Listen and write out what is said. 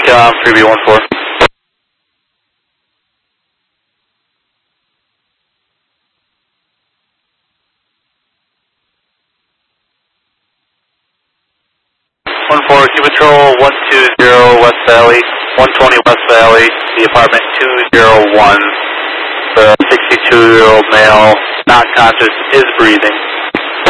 Decom, Freebie 14. Q Patrol 120 West Valley, 120 West Valley, the apartment 201. The 62-year-old male, not conscious, is breathing.